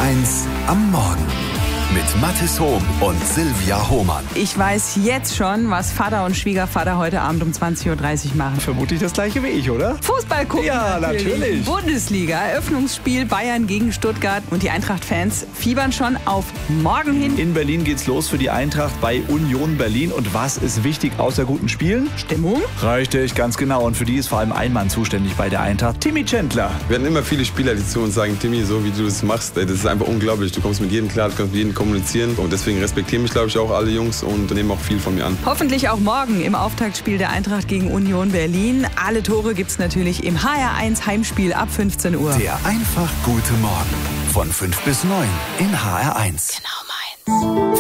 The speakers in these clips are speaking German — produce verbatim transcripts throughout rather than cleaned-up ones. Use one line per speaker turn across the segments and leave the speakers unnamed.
eins am Morgen mit Mathis Hohm und Silvia Hohmann.
Ich weiß jetzt schon, was Vater und Schwiegervater heute Abend um zwanzig Uhr dreißig machen.
Vermutlich das gleiche wie ich, oder?
Fußball gucken.
Ja, natürlich.
Bundesliga, Eröffnungsspiel Bayern gegen Stuttgart. Und die Eintracht-Fans fiebern schon auf morgen hin.
In Berlin geht's los für die Eintracht bei Union Berlin. Und was ist wichtig außer guten Spielen?
Stimmung.
Richtig, ganz genau. Und für die ist vor allem ein Mann zuständig bei der Eintracht, Timmy Chandler.
Wir hatten immer viele Spieler, die zu uns sagen, Timmy, so wie du das machst, das ist einfach unglaublich. Du kommst mit jedem klar, du kannst mit jedem kommunizieren. Und deswegen respektieren mich, glaube ich, auch alle Jungs und nehmen auch viel von mir an.
Hoffentlich auch morgen im Auftaktspiel der Eintracht gegen Union Berlin. Alle Tore gibt's natürlich im H R eins Heimspiel ab fünfzehn Uhr.
Der einfach gute Morgen von fünf bis neun in H R eins.
Genau meins.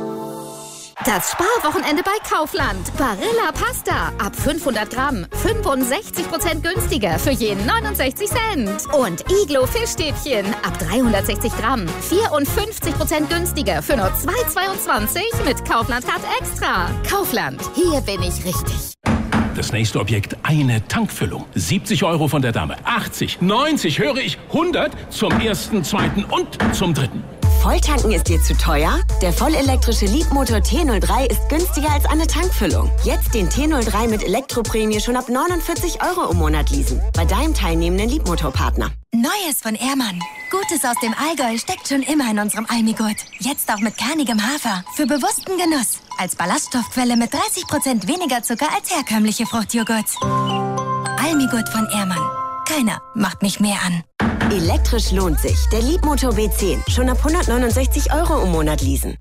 Das Sparwochenende bei Kaufland. Barilla Pasta ab fünfhundert Gramm. fünfundsechzig Prozent günstiger für jeden neunundsechzig Cent. Und Iglo Fischstäbchen ab dreihundertsechzig Gramm. vierundfünfzig Prozent günstiger für nur zwei Euro zweiundzwanzig mit Kaufland Card Extra. Kaufland, hier bin ich richtig.
Das nächste Objekt, eine Tankfüllung. siebzig Euro von der Dame. achtzig, neunzig, höre ich, hundert zum ersten, zweiten und zum dritten.
Volltanken ist dir zu teuer? Der vollelektrische Leapmotor T null drei ist günstiger als eine Tankfüllung. Jetzt den T null drei mit Elektroprämie schon ab neunundvierzig Euro im Monat leasen. Bei deinem teilnehmenden Leapmotor-Partner.
Neues von Ehrmann. Gutes aus dem Allgäu steckt schon immer in unserem Almigurt. Jetzt auch mit kernigem Hafer. Für bewussten Genuss. Als Ballaststoffquelle mit dreißig Prozent weniger Zucker als herkömmliche Fruchtjoghurts. Almigurt von Ehrmann. Keiner macht mich mehr an.
Elektrisch lohnt sich. Der Leapmotor B zehn. Schon ab hundertneunundsechzig Euro im Monat leasen.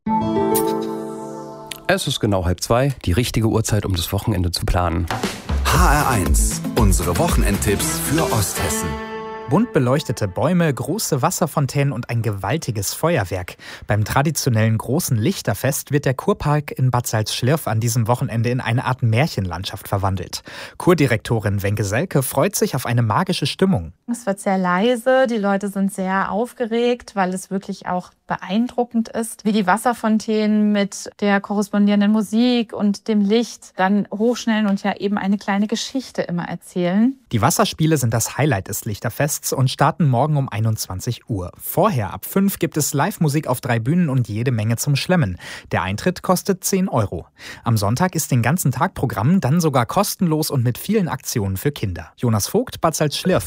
Es ist genau halb zwei. Die richtige Uhrzeit, um das Wochenende zu planen.
H R eins. Unsere Wochenendtipps für Osthessen.
Bunt beleuchtete Bäume, große Wasserfontänen und ein gewaltiges Feuerwerk. Beim traditionellen großen Lichterfest wird der Kurpark in Bad Salzschlirf an diesem Wochenende in eine Art Märchenlandschaft verwandelt. Kurdirektorin Wenke Selke freut sich auf eine magische Stimmung.
Es wird sehr leise, die Leute sind sehr aufgeregt, weil es wirklich auch beeindruckend ist, wie die Wasserfontänen mit der korrespondierenden Musik und dem Licht dann hochschnellen und ja eben eine kleine Geschichte immer erzählen.
Die Wasserspiele sind das Highlight des Lichterfests und starten morgen um einundzwanzig Uhr. Vorher ab fünf gibt es Live-Musik auf drei Bühnen und jede Menge zum Schlemmen. Der Eintritt kostet zehn Euro. Am Sonntag ist den ganzen Tag Programm, dann sogar kostenlos und mit vielen Aktionen für Kinder. Jonas Vogt, Bad Salzschlirf.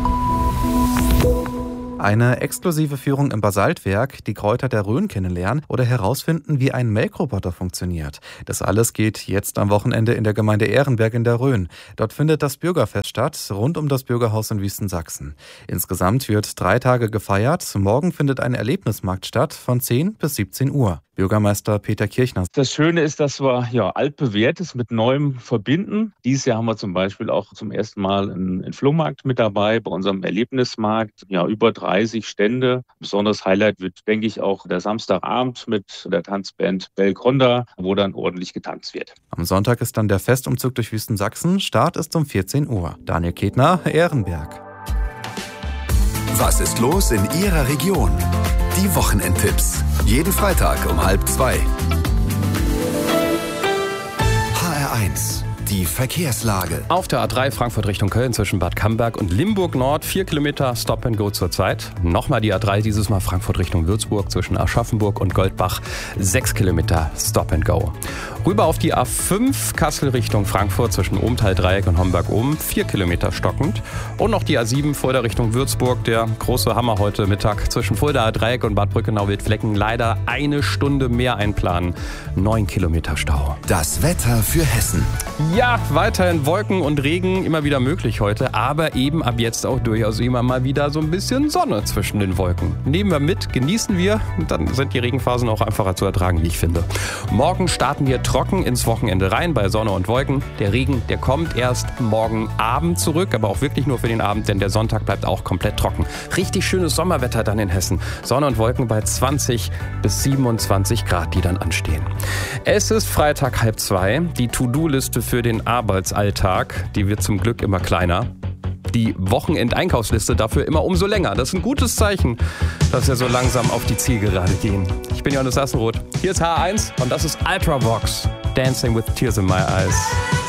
Eine exklusive Führung im Basaltwerk, die Kräuter der Rhön kennenlernen oder herausfinden, wie ein Melkroboter funktioniert. Das alles geht jetzt am Wochenende in der Gemeinde Ehrenberg in der Rhön. Dort findet das Bürgerfest statt, rund um das Bürgerhaus in Wüstensachsen. Insgesamt wird drei Tage gefeiert. Morgen findet ein Erlebnismarkt statt von zehn bis siebzehn Uhr. Bürgermeister Peter Kirchner.
Das Schöne ist, dass wir ja altbewährtes mit Neuem verbinden. Dieses Jahr haben wir zum Beispiel auch zum ersten Mal einen, einen Flohmarkt mit dabei bei unserem Erlebnismarkt. Ja, über dreißig Stände. Besonderes Highlight wird, denke ich, auch der Samstagabend mit der Tanzband Belconda, wo dann ordentlich getanzt wird.
Am Sonntag ist dann der Festumzug durch Wüstensachsen. Start ist um vierzehn Uhr. Daniel Ketner, Ehrenberg.
Was ist los in Ihrer Region? Die Wochenendtipps. Jeden Freitag um halb zwei. H R eins. Die Verkehrslage.
Auf der A drei Frankfurt Richtung Köln zwischen Bad Camberg und Limburg Nord. Vier Kilometer Stop and Go zurzeit. Nochmal die A drei, dieses Mal Frankfurt Richtung Würzburg zwischen Aschaffenburg und Goldbach. Sechs Kilometer Stop and Go. Rüber auf die A fünf Kassel Richtung Frankfurt zwischen Ohmtal-Dreieck und Homberg-Ohm. Vier Kilometer stockend. Und noch die A sieben Fulda Richtung Würzburg. Der große Hammer heute Mittag zwischen Fulda Dreieck und Bad Brückenau-Wildflecken. Leider eine Stunde mehr einplanen. Neun Kilometer Stau.
Das Wetter für Hessen.
Ja, weiterhin Wolken und Regen immer wieder möglich heute, aber eben ab jetzt auch durchaus immer mal wieder so ein bisschen Sonne zwischen den Wolken. Nehmen wir mit, genießen wir und dann sind die Regenphasen auch einfacher zu ertragen, wie ich finde. Morgen starten wir trocken ins Wochenende rein bei Sonne und Wolken. Der Regen, der kommt erst morgen Abend zurück, aber auch wirklich nur für den Abend, denn der Sonntag bleibt auch komplett trocken. Richtig schönes Sommerwetter dann in Hessen. Sonne und Wolken bei zwanzig bis siebenundzwanzig Grad, die dann anstehen. Es ist Freitag halb zwei. Die To-Do-Liste für den Arbeitsalltag, die wird zum Glück immer kleiner. Die Wochenendeinkaufsliste dafür immer umso länger. Das ist ein gutes Zeichen, dass wir so langsam auf die Zielgerade gehen. Ich bin Johannes Sassenroth. Hier ist H eins und das ist Ultravox. Dancing with Tears in My Eyes.